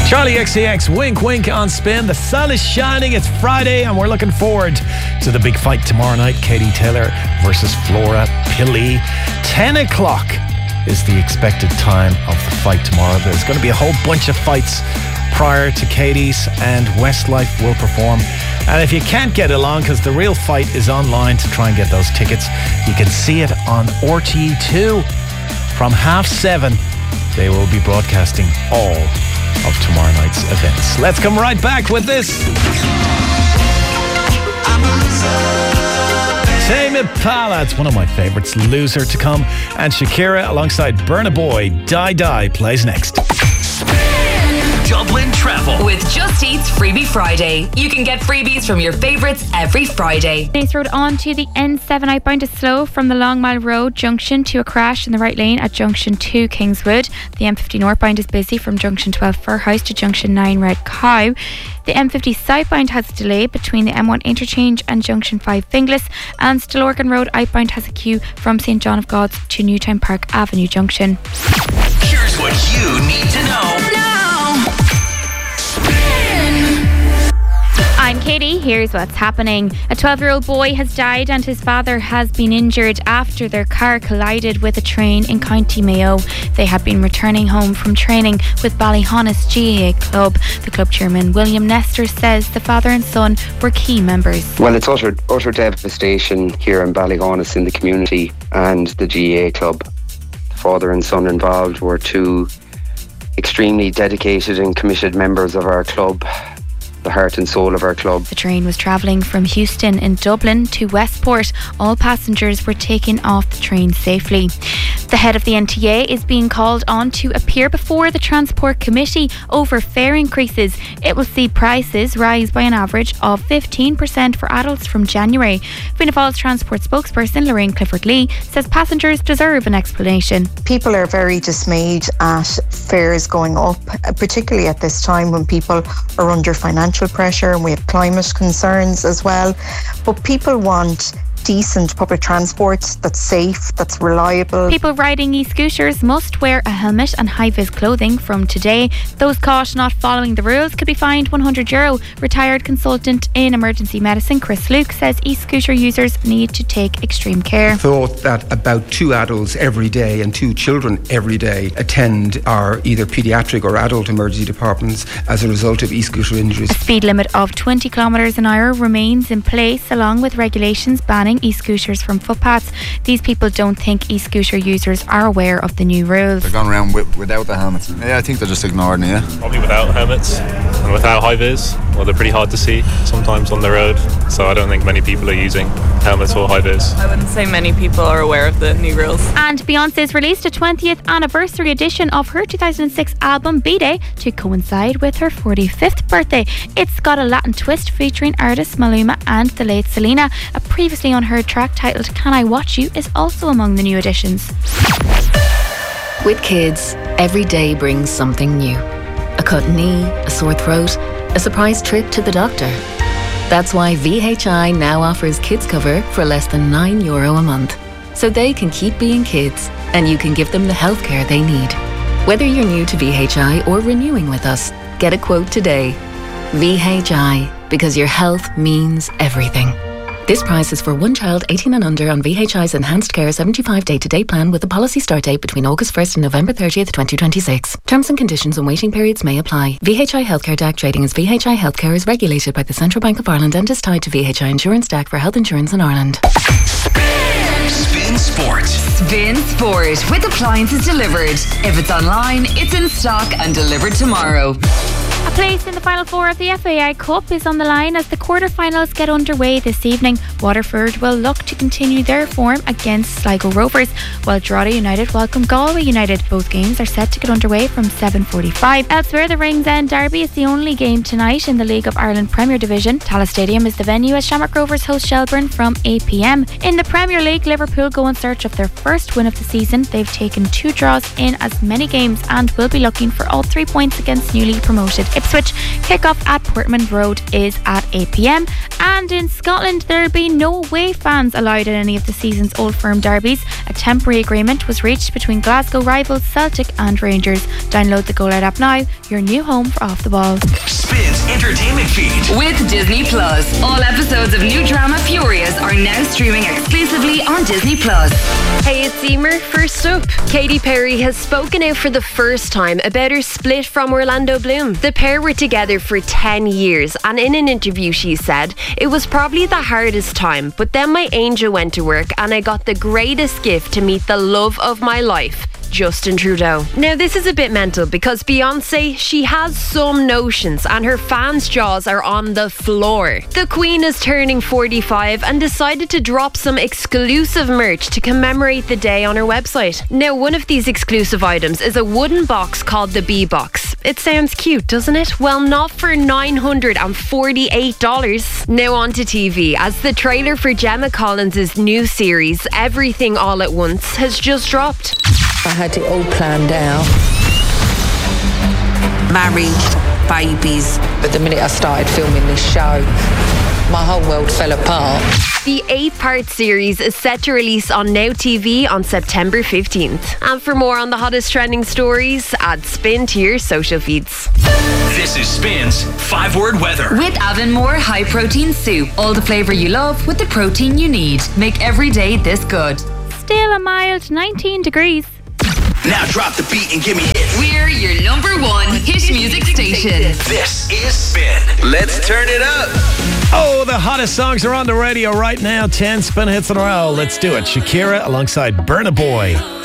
Charlie XCX, Wink Wink on Spin. The sun is shining, it's Friday, and we're looking forward to the big fight tomorrow night. Katie Taylor versus Flora Pilley. 10 o'clock is the expected time of the fight tomorrow. There's going to be a whole bunch of fights prior to Katie's, and Westlife will perform. And if you can't get along, because the real fight is online to try and get those tickets, you can see it on RTE2 from 7:30. They will be broadcasting all of tomorrow night's events. Let's come right back with this. Tame Impala, it's one of my favourites. Loser to come, and Shakira alongside Burna Boy. Die Die plays next. Dublin Travel with Just Eat's Freebie Friday. You can get freebies from your favourites every Friday. This road on to the N7 outbound is slow from the Long Mile Road junction to a crash in the right lane at junction 2 Kingswood. The M50 northbound is busy from junction 12 Firhouse to junction 9 Red Cow. The M50 southbound has a delay between the M1 interchange and junction 5 Finglas, and Stillorgan Road outbound has a queue from St John of God's to Newtown Park Avenue junction. Here's what you need to know now. I'm Katie, here's what's happening. A 12-year-old boy has died and his father has been injured after their car collided with a train in County Mayo. They had been returning home from training with Ballyhonus GAA Club. The club chairman, William Nestor, says the father and son were key members. Well, it's utter devastation here in Ballyhonus in the community and the GAA Club. The father and son involved were two extremely dedicated and committed members of our club, the heart and soul of our club. The train was travelling from Houston in Dublin to Westport. All passengers were taken off the train safely. The head of the NTA is being called on to appear before the Transport Committee over fare increases. It will see prices rise by an average of 15% for adults from January. Fianna Fáil's transport spokesperson Lorraine Clifford-Lee says passengers deserve an explanation. People are very dismayed at fares going up, particularly at this time when people are under financial pressure and we have climate concerns as well. But people want decent public transport that's safe, that's reliable. People riding e-scooters must wear a helmet and high-vis clothing from today. Those caught not following the rules could be fined €100. Retired consultant in emergency medicine Chris Luke says e-scooter users need to take extreme care. Thought that about 2 adults every day and 2 children every day attend our either paediatric or adult emergency departments as a result of e-scooter injuries. A speed limit of 20 kilometres an hour remains in place, along with regulations banning e-scooters from footpaths. These people don't think e-scooter users are aware of the new rules. They're going around without the helmets. Yeah, I think they're just ignoring it, yeah. Probably without helmets and without high-vis. Well, they're pretty hard to see sometimes on the road, so I don't think many people are using helmets or high-vis. I wouldn't say many people are aware of the new rules. And Beyoncé's released a 20th anniversary edition of her 2006 album B-Day to coincide with her 45th birthday. It's got a Latin twist featuring artists Maluma and the late Selena. A previously unheard track titled Can I Watch You is also among the new additions. With kids, every day brings something new. A cut knee, a sore throat, a surprise trip to the doctor. That's why VHI now offers kids cover for less than €9 a month. So they can keep being kids and you can give them the healthcare they need. Whether you're new to VHI or renewing with us, get a quote today. VHI, because your health means everything. This price is for one child 18 and under on VHI's Enhanced Care 75 day-to-day plan with a policy start date between August 1st and November 30th, 2026. Terms and conditions and waiting periods may apply. VHI Healthcare DAC trading as VHI Healthcare is regulated by the Central Bank of Ireland and is tied to VHI Insurance DAC for health insurance in Ireland. Spin Sport. Spin Sport with appliances delivered. If it's online, it's in stock and delivered tomorrow. A place in the Final Four of the FAI Cup is on the line as the quarter-finals get underway this evening. Waterford will look to continue their form against Sligo Rovers, while Drogheda United welcome Galway United. Both games are set to get underway from 7:45. Elsewhere, the Ringsend Derby is the only game tonight in the League of Ireland Premier Division. Tallaght Stadium is the venue as Shamrock Rovers host Shelbourne from 8 p.m. In the Premier League, Liverpool go in search of their first win of the season. They've taken 2 draws in as many games and will be looking for all 3 points against newly promoted Ipswich. Kick-off at Portman Road is at 8 p.m. And in Scotland, there'll be no away fans allowed in any of the season's Old Firm derbies. A temporary agreement was reached between Glasgow rivals Celtic and Rangers. Download the Go Loud app now, your new home for Off the Ball. Spins Entertainment Feed with Disney Plus. All episodes of new drama Furious are now streaming exclusively on Disney Plus. Hey, it's Emer. First up, Katy Perry has spoken out for the first time about her split from Orlando Bloom. The pair were together for 10 years, and in an interview she said, "It was probably the hardest time, but then my angel went to work and I got the greatest gift to meet the love of my life, Justin Trudeau." Now, this is a bit mental because Beyonce, she has some notions and her fans' jaws are on the floor. The Queen is turning 45 and decided to drop some exclusive merch to commemorate the day on her website. Now, one of these exclusive items is a wooden box called the B-Box. It sounds cute, doesn't it? Well, not for $948. Now on to TV, as the trailer for Gemma Collins' new series, Everything All at Once, has just dropped. I had it all planned out. Married, babies. But the minute I started filming this show, my whole world fell apart. The 8-part series is set to release on Now TV on September 15th. And for more on the hottest trending stories, add Spin to your social feeds. This is Spin's 5-word weather. With Avonmore High Protein Soup. All the flavour you love with the protein you need. Make every day this good. Still a mild 19 degrees. Now drop the beat and give me hits. We're your number one hit music station. This is Spin. Let's turn it up. Oh, the hottest songs are on the radio right now. 10 Spin hits in a row. Let's do it. Shakira alongside Burna Boy.